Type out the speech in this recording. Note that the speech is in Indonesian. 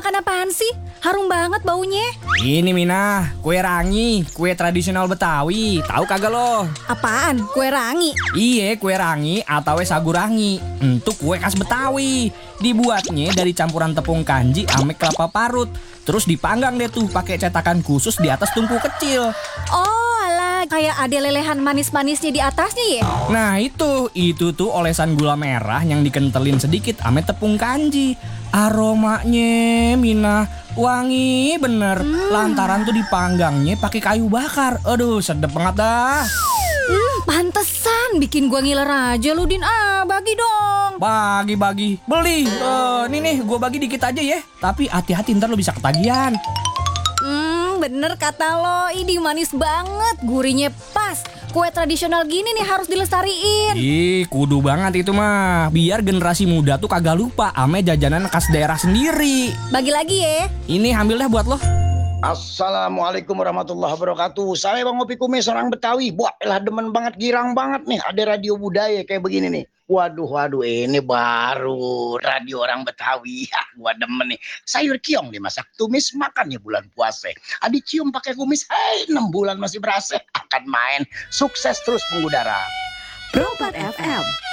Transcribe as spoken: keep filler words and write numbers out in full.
makan apaan sih? Harum banget baunya. Ini Mina, kue rangi, kue tradisional Betawi. Tahu kagak lo? Apaan? Kue rangi? Iye, kue rangi atau sagu rangi. Untuk kue khas Betawi. Dibuatnya dari campuran tepung kanji ame kelapa parut. Terus dipanggang deh tuh pakai cetakan khusus di atas tungku kecil. Oh alah, kayak ada lelehan manis-manisnya di atasnya ya? Nah itu, itu tuh olesan gula merah yang dikentelin sedikit ame tepung kanji. Aromanya Mina wangi bener. hmm. Lantaran tuh dipanggangnya pakai kayu bakar. Aduh sedep banget dah. Hmm, pantesan bikin gua ngiler aja lu Din. Ah, bagi dong. Bagi-bagi, beli. uh, Nih nih, gua bagi dikit aja ya. Tapi hati-hati ntar lo bisa ketagihan. Hmm, bener kata lo. Ini manis banget, gurihnya pas. Kue tradisional gini nih harus dilestariin. Ih, kudu banget itu mah. Biar generasi muda tuh kagak lupa ame jajanan khas daerah sendiri. Bagi lagi ya. Ini ambil dah buat lo. Assalamualaikum warahmatullahi wabarakatuh. Saya Bang Opi Kumis, orang Betawi. Wah, lah demen banget, girang banget nih. Ada radio budaya kayak begini nih. Waduh, waduh, ini baru radio orang Betawi. Ya, gua demen nih. Sayur kiong dimasak tumis, makan ya bulan puasa. Adi cium pakai kumis, hei, enam bulan masih berasa. Akan main, sukses terus mengudara. Pro empat F M